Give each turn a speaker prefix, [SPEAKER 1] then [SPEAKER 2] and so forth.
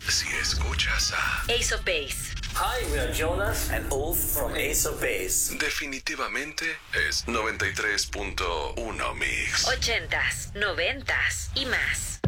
[SPEAKER 1] si escuchas a
[SPEAKER 2] Ace of Base.
[SPEAKER 3] Hi, we are Jonas and Ulf from Ace of Base.
[SPEAKER 1] definitivamente es 93.1 Mix.
[SPEAKER 2] 80s, 90s y más.